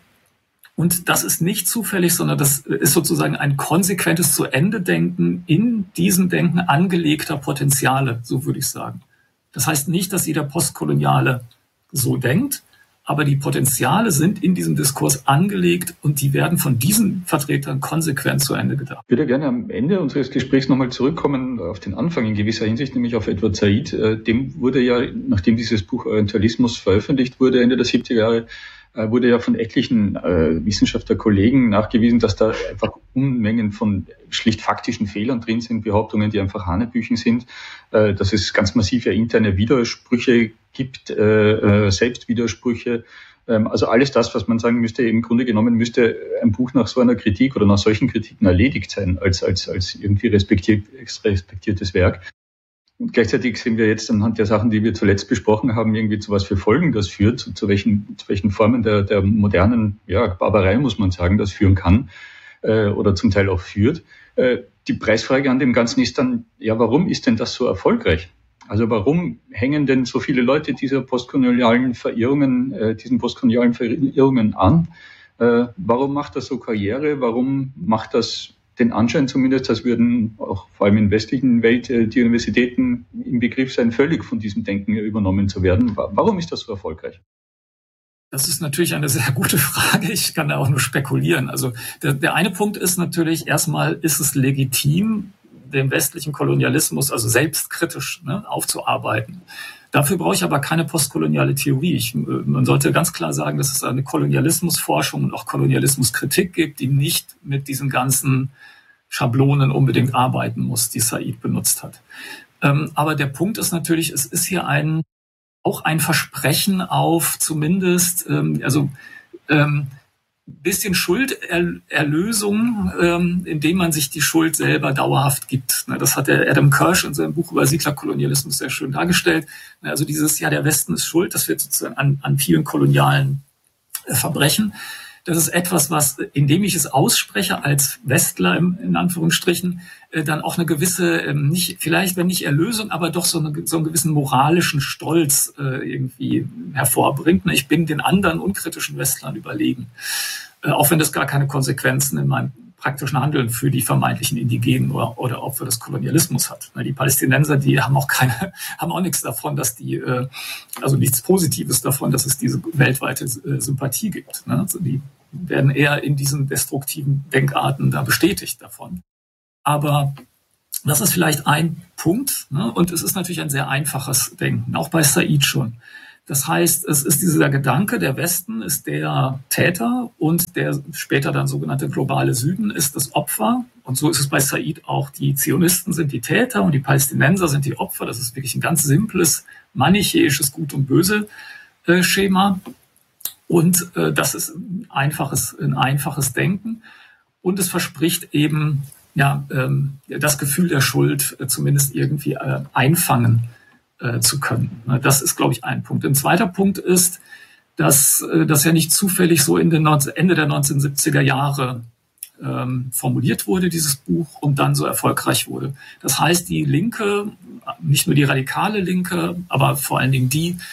Speaker 2: Und das ist nicht zufällig, sondern das ist sozusagen ein konsequentes Zu-Ende-Denken in diesem Denken angelegter Potenziale, so würde ich sagen. Das heißt nicht, dass jeder Postkoloniale so denkt, aber die Potenziale sind in diesem Diskurs angelegt und die werden von diesen Vertretern konsequent zu Ende gedacht.
Speaker 1: Ich würde gerne am Ende unseres Gesprächs nochmal zurückkommen auf den Anfang in gewisser Hinsicht, nämlich auf Edward Said. Dem wurde ja, nachdem dieses Buch Orientalismus veröffentlicht wurde, Ende der 70er Jahre, wurde ja von etlichen Wissenschaftlerkollegen nachgewiesen, dass da einfach Unmengen von schlicht faktischen Fehlern drin sind, Behauptungen, die einfach Hanebüchen sind, dass es ganz massive interne Widersprüche gibt, Selbstwidersprüche. Also alles das, was man sagen müsste, im Grunde genommen müsste ein Buch nach so einer Kritik oder nach solchen Kritiken erledigt sein, als irgendwie respektiertes Werk. Und gleichzeitig sehen wir jetzt anhand der Sachen, die wir zuletzt besprochen haben, irgendwie zu was für Folgen das führt, zu welchen Formen der modernen Barbarei, muss man sagen, das führen kann oder zum Teil auch führt. Die Preisfrage an dem Ganzen ist dann, ja, warum ist denn das so erfolgreich? Also warum hängen denn so viele Leute diesen postkolonialen Verirrungen an? Warum macht das so Karriere? Warum macht das den Anschein zumindest, als würden auch vor allem in der westlichen Welt die Universitäten im Begriff sein, völlig von diesem Denken übernommen zu werden? Warum ist das so erfolgreich?
Speaker 2: Das ist natürlich eine sehr gute Frage. Ich kann da auch nur spekulieren. Also der eine Punkt ist natürlich, erstmal ist es legitim, den westlichen Kolonialismus, also selbstkritisch, ne, aufzuarbeiten. Dafür brauche ich aber keine postkoloniale Theorie. Man sollte ganz klar sagen, dass es eine Kolonialismusforschung und auch Kolonialismuskritik gibt, die nicht mit diesen ganzen Schablonen unbedingt arbeiten muss, die Said benutzt hat. Aber der Punkt ist natürlich, es ist hier auch ein Versprechen auf zumindest, bisschen Schulderlösung, indem man sich die Schuld selber dauerhaft gibt. Das hat der Adam Kirsch in seinem Buch über Siedlerkolonialismus sehr schön dargestellt. Also dieses, ja, der Westen ist schuld, das wird sozusagen an vielen kolonialen Verbrechen. Das ist etwas, was, indem ich es ausspreche als Westler in Anführungsstrichen, dann auch eine gewisse, vielleicht wenn nicht Erlösung, aber doch so einen gewissen moralischen Stolz irgendwie hervorbringt. Ich bin den anderen unkritischen Westlern überlegen. Auch wenn das gar keine Konsequenzen in meinem praktischen Handeln für die vermeintlichen Indigenen oder Opfer des Kolonialismus hat. Die Palästinenser, die haben auch nichts davon, dass also nichts Positives davon, dass es diese weltweite Sympathie gibt. Also die werden eher in diesen destruktiven Denkarten da bestätigt davon. Aber das ist vielleicht ein Punkt, und es ist natürlich ein sehr einfaches Denken, auch bei Said schon. Das heißt, es ist dieser Gedanke, der Westen ist der Täter und der später dann sogenannte globale Süden ist das Opfer. Und so ist es bei Said auch. Die Zionisten sind die Täter und die Palästinenser sind die Opfer. Das ist wirklich ein ganz simples, manichäisches Gut und Böse Schema. Und das ist ein einfaches Denken. Und es verspricht eben, das Gefühl der Schuld zumindest irgendwie einfangen zu können. Das ist, glaube ich, ein Punkt. Ein zweiter Punkt ist, dass das ja nicht zufällig so Ende der 1970er Jahre formuliert wurde, dieses Buch, und dann so erfolgreich wurde. Das heißt, die Linke, nicht nur die radikale Linke, aber vor allen Dingen die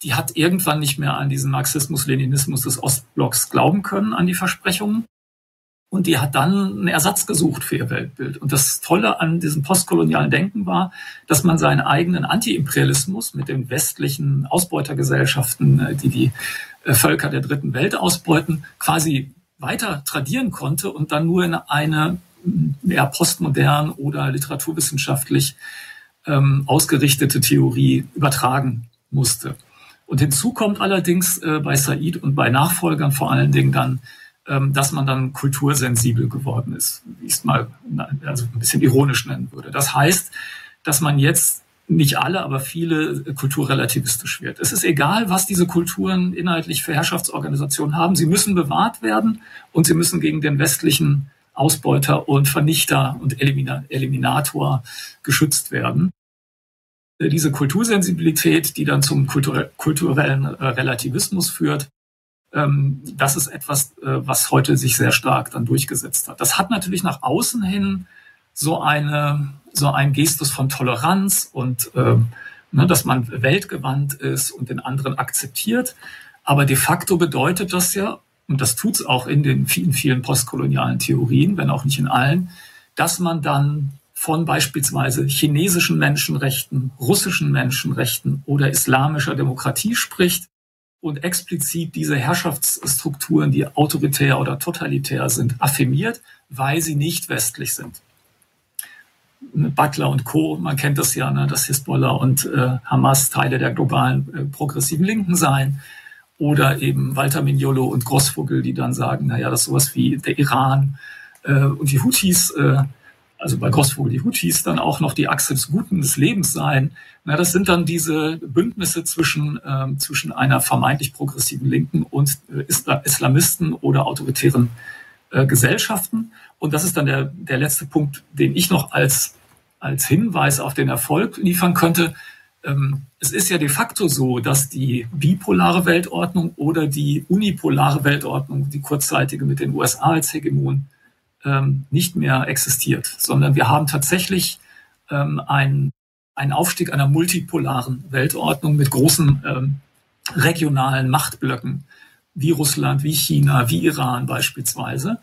Speaker 2: die hat irgendwann nicht mehr an diesen Marxismus-Leninismus des Ostblocks glauben können, an die Versprechungen. Und die hat dann einen Ersatz gesucht für ihr Weltbild. Und das Tolle an diesem postkolonialen Denken war, dass man seinen eigenen Anti-Imperialismus mit den westlichen Ausbeutergesellschaften, die Völker der dritten Welt ausbeuten, quasi weiter tradieren konnte und dann nur in eine eher postmodern oder literaturwissenschaftlich ausgerichtete Theorie übertragen musste. Und hinzu kommt allerdings bei Said und bei Nachfolgern vor allen Dingen dann, dass man dann kultursensibel geworden ist, wie ich es mal also ein bisschen ironisch nennen würde. Das heißt, dass man jetzt nicht alle, aber viele kulturrelativistisch wird. Es ist egal, was diese Kulturen inhaltlich für Herrschaftsorganisationen haben. Sie müssen bewahrt werden und sie müssen gegen den westlichen Ausbeuter und Vernichter und Eliminator geschützt werden. Diese Kultursensibilität, die dann zum kulturellen Relativismus führt, das ist etwas, was heute sich sehr stark dann durchgesetzt hat. Das hat natürlich nach außen hin so einen Gestus von Toleranz und dass man weltgewandt ist und den anderen akzeptiert. Aber de facto bedeutet das ja, und das tut es auch in den vielen, vielen postkolonialen Theorien, wenn auch nicht in allen, dass man dann von beispielsweise chinesischen Menschenrechten, russischen Menschenrechten oder islamischer Demokratie spricht und explizit diese Herrschaftsstrukturen, die autoritär oder totalitär sind, affirmiert, weil sie nicht westlich sind. Butler und Co., man kennt das ja, dass Hisbollah und Hamas Teile der globalen progressiven Linken seien. Oder eben Walter Mignolo und Grossvogel, die dann sagen, naja, das ist sowas wie der Iran und die Houthis, also bei Grossvogel die Houthis dann auch noch die Achse des Guten des Lebens seien. Na, das sind dann diese Bündnisse zwischen einer vermeintlich progressiven Linken und Islamisten oder autoritären Gesellschaften. Und das ist dann der letzte Punkt, den ich noch als Hinweis auf den Erfolg liefern könnte. Es ist ja de facto so, dass die bipolare Weltordnung oder die unipolare Weltordnung, die kurzzeitige mit den USA als Hegemon, nicht mehr existiert, sondern wir haben tatsächlich einen Aufstieg einer multipolaren Weltordnung mit großen regionalen Machtblöcken, wie Russland, wie China, wie Iran beispielsweise.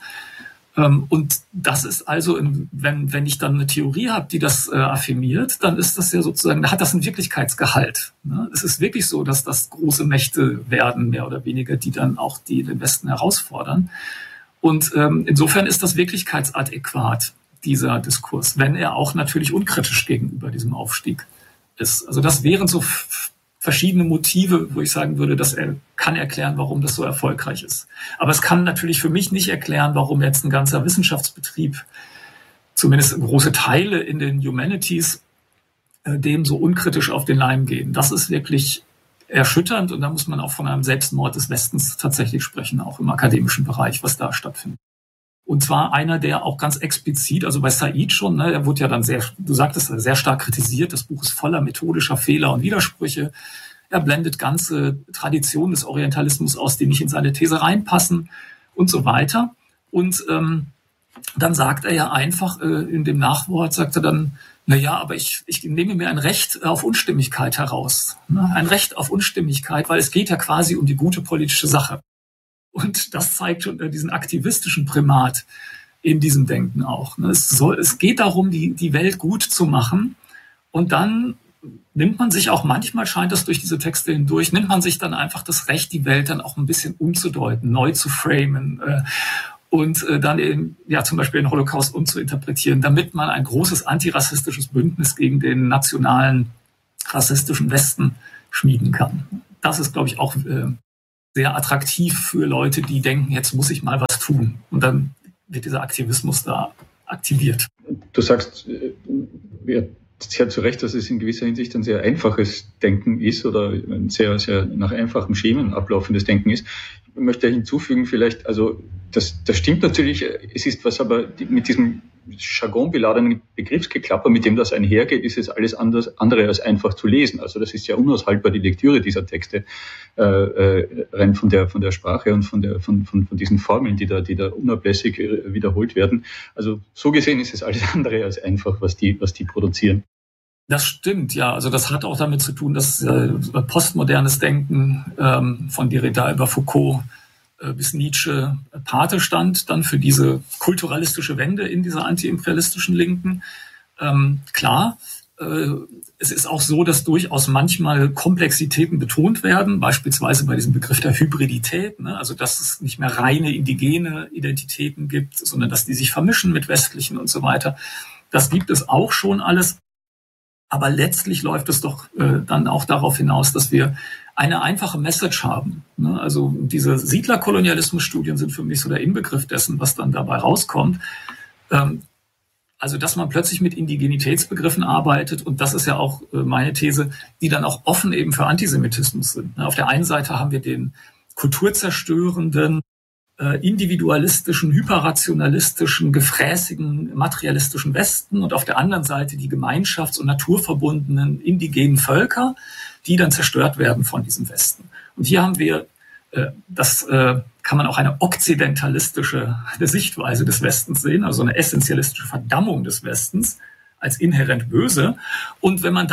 Speaker 2: Und das ist also, wenn ich dann eine Theorie habe, die das affirmiert, dann ist das ja sozusagen, hat das einen Wirklichkeitsgehalt. Ne? Es ist wirklich so, dass das große Mächte werden, mehr oder weniger, die dann auch den Westen herausfordern. Und insofern ist das wirklichkeitsadäquat, dieser Diskurs, wenn er auch natürlich unkritisch gegenüber diesem Aufstieg ist. Also das wären so verschiedene Motive, wo ich sagen würde, dass er kann erklären, warum das so erfolgreich ist. Aber es kann natürlich für mich nicht erklären, warum jetzt ein ganzer Wissenschaftsbetrieb, zumindest große Teile in den Humanities, dem so unkritisch auf den Leim gehen. Das ist wirklich erschütternd und da muss man auch von einem Selbstmord des Westens tatsächlich sprechen, auch im akademischen Bereich, was da stattfindet. Und zwar einer, der auch ganz explizit, also bei Said schon, er wurde ja dann du sagtest, sehr stark kritisiert. Das Buch ist voller methodischer Fehler und Widersprüche. Er blendet ganze Traditionen des Orientalismus aus, die nicht in seine These reinpassen und so weiter. Und dann sagt er ja einfach, in dem Nachwort sagt er dann, naja, aber ich nehme mir ein Recht auf Unstimmigkeit heraus. Ein Recht auf Unstimmigkeit, weil es geht ja quasi um die gute politische Sache. Und das zeigt schon diesen aktivistischen Primat in diesem Denken auch. Es geht darum, die Welt gut zu machen. Und dann nimmt man sich auch, manchmal scheint das durch diese Texte hindurch, nimmt man sich dann einfach das Recht, die Welt dann auch ein bisschen umzudeuten, neu zu framen und dann eben, ja, zum Beispiel den Holocaust umzuinterpretieren, damit man ein großes antirassistisches Bündnis gegen den nationalen rassistischen Westen schmieden kann. Das ist, glaube ich, auch sehr attraktiv für Leute, die denken, jetzt muss ich mal was tun. Und dann wird dieser Aktivismus da aktiviert.
Speaker 1: Du sagst sehr zu Recht, dass es in gewisser Hinsicht ein sehr einfaches Denken ist oder ein sehr, sehr nach einfachen Schemen ablaufendes Denken ist. Ich möchte hinzufügen vielleicht, also das stimmt natürlich, es ist was aber mit diesem jargonbeladenen Begriffsgeklapper, mit dem das einhergeht, ist es alles andere als einfach zu lesen. Also das ist ja unaushaltbar, die Lektüre dieser Texte, rein von der Sprache und von diesen Formeln, die da unablässig wiederholt werden. Also so gesehen ist es alles andere als einfach, was die produzieren.
Speaker 2: Das stimmt, ja. Also das hat auch damit zu tun, dass postmodernes Denken von Derrida über Foucault bis Nietzsche Pate stand, dann für diese kulturalistische Wende in dieser antiimperialistischen Linken. Klar, es ist auch so, dass durchaus manchmal Komplexitäten betont werden, beispielsweise bei diesem Begriff der Hybridität, ne? Also dass es nicht mehr reine indigene Identitäten gibt, sondern dass die sich vermischen mit westlichen und so weiter. Das gibt es auch schon alles. Aber letztlich läuft es doch dann auch darauf hinaus, dass wir eine einfache Message haben. Ne? Also diese Siedlerkolonialismus-Studien sind für mich so der Inbegriff dessen, was dann dabei rauskommt. Also dass man plötzlich mit Indigenitätsbegriffen arbeitet, und das ist ja auch meine These, die dann auch offen eben für Antisemitismus sind. Ne? Auf der einen Seite haben wir den kulturzerstörenden, individualistischen, hyperrationalistischen, gefräßigen, materialistischen Westen und auf der anderen Seite die gemeinschafts- und naturverbundenen indigenen Völker, die dann zerstört werden von diesem Westen. Und hier haben wir, das kann man auch eine okzidentalistische Sichtweise des Westens sehen, also eine essentialistische Verdammung des Westens als inhärent böse. Und wenn man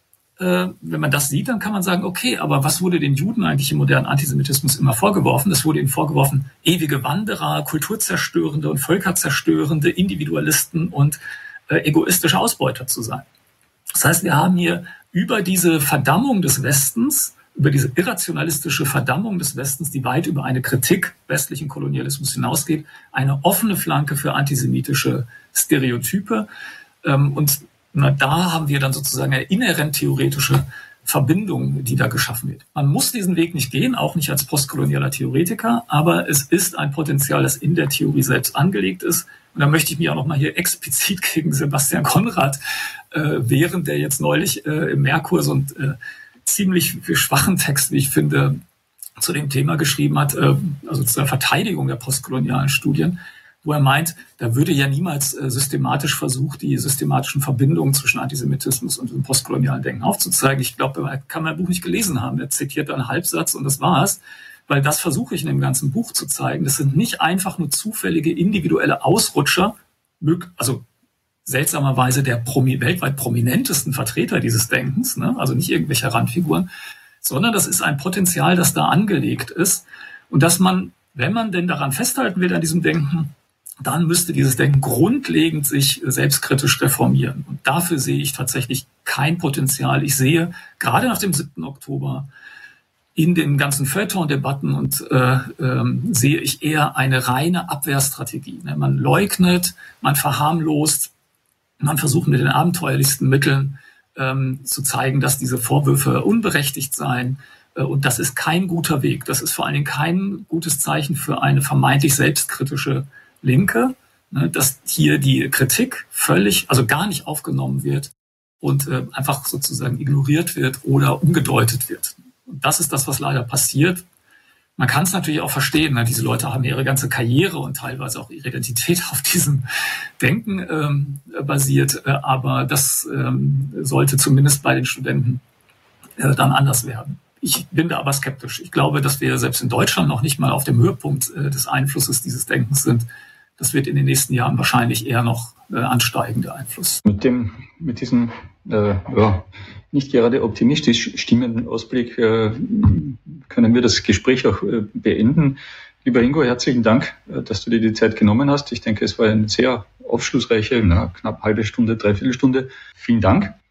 Speaker 2: das sieht, dann kann man sagen, okay, aber was wurde den Juden eigentlich im modernen Antisemitismus immer vorgeworfen? Es wurde ihnen vorgeworfen, ewige Wanderer, kulturzerstörende und völkerzerstörende Individualisten und egoistische Ausbeuter zu sein. Das heißt, wir haben hier über diese Verdammung des Westens, über diese irrationalistische Verdammung des Westens, die weit über eine Kritik westlichen Kolonialismus hinausgeht, eine offene Flanke für antisemitische Stereotype. Und da haben wir dann sozusagen eine inhärent theoretische Verbindung, die da geschaffen wird. Man muss diesen Weg nicht gehen, auch nicht als postkolonialer Theoretiker, aber es ist ein Potenzial, das in der Theorie selbst angelegt ist. Und da möchte ich mich auch nochmal hier explizit gegen Sebastian Konrad wehren, der jetzt neulich im Merkur so einen ziemlich schwachen Text, wie ich finde, zu dem Thema geschrieben hat, also zur Verteidigung der postkolonialen Studien, wo er meint, da würde ja niemals systematisch versucht, die systematischen Verbindungen zwischen Antisemitismus und dem postkolonialen Denken aufzuzeigen. Ich glaube, er kann mein Buch nicht gelesen haben. Er zitiert einen Halbsatz und das war's, weil das versuche ich in dem ganzen Buch zu zeigen. Das sind nicht einfach nur zufällige individuelle Ausrutscher, also seltsamerweise der weltweit prominentesten Vertreter dieses Denkens, ne? Also nicht irgendwelche Randfiguren, sondern das ist ein Potenzial, das da angelegt ist und dass man, wenn man denn daran festhalten will an diesem Denken, dann müsste dieses Denken grundlegend sich selbstkritisch reformieren. Und dafür sehe ich tatsächlich kein Potenzial. Ich sehe gerade nach dem 7. Oktober in den ganzen Feuilleton-Debatten und sehe ich eher eine reine Abwehrstrategie. Ne? Man leugnet, man verharmlost, man versucht mit den abenteuerlichsten Mitteln zu zeigen, dass diese Vorwürfe unberechtigt seien. Und das ist kein guter Weg. Das ist vor allen Dingen kein gutes Zeichen für eine vermeintlich selbstkritische Linke, ne, dass hier die Kritik also gar nicht aufgenommen wird und einfach sozusagen ignoriert wird oder umgedeutet wird. Und das ist das, was leider passiert. Man kann es natürlich auch verstehen, ne? Diese Leute haben ihre ganze Karriere und teilweise auch ihre Identität auf diesem Denken basiert, aber das sollte zumindest bei den Studenten dann anders werden. Ich bin da aber skeptisch. Ich glaube, dass wir selbst in Deutschland noch nicht mal auf dem Höhepunkt des Einflusses dieses Denkens sind. Das wird in den nächsten Jahren wahrscheinlich eher noch ansteigen, der Einfluss.
Speaker 1: Mit diesem nicht gerade optimistisch stimmenden Ausblick können wir das Gespräch auch beenden. Lieber Ingo, herzlichen Dank, dass du dir die Zeit genommen hast. Ich denke, es war eine sehr aufschlussreiche, knapp halbe Stunde, dreiviertel Stunde. Vielen Dank.